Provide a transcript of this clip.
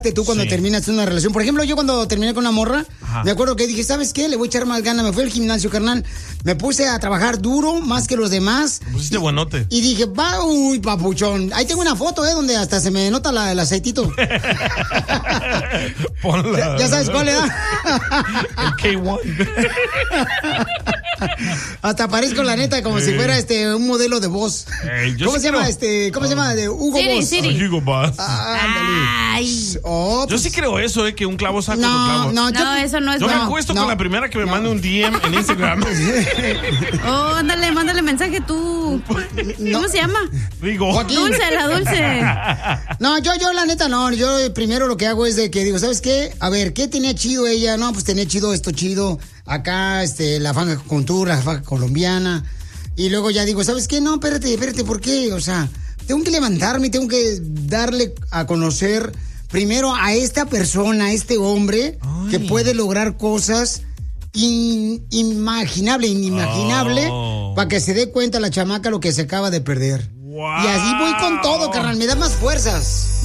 tú cuando terminas una relación. Por ejemplo, yo cuando terminé con una morra, me acuerdo que dije, ¿sabes qué? Le voy a echar más ganas. Me fui al gimnasio, carnal. Me puse a trabajar duro, más que los demás. Me pusiste buenote. Y dije, uy, papuchón. Ahí tengo una foto, donde hasta se me nota el aceitito. Ponla. ¿Ya sabes cuál era? El K1. Hasta parezco, la neta, como si fuera un modelo de voz. ¿Cómo se llama ¿Cómo se llama? De Hugo Boss. Hugo Boss. Ándale. Yo sí creo eso, que un clavo saca otro clavo. No, eso no es Yo bueno. me acuesto con la primera que me mande un DM en Instagram. Mándale mensaje tú. ¿Cómo se llama? Digo. Dulce, la Dulce. No, yo la neta no. Yo primero lo que hago es de que digo, ¿sabes qué? A ver, ¿qué tenía chido ella? No, pues tenía chido esto, chido. Acá, la fanga con tour, la fanga colombiana. Y luego ya digo, ¿sabes qué? No, espérate, ¿por qué? O sea, tengo que levantarme, tengo que darle a conocer primero a esta persona, a este hombre, que puede lograr cosas inimaginable, para que se dé cuenta la chamaca lo que se acaba de perder. Wow. Y así voy con todo, carnal, me da más fuerzas.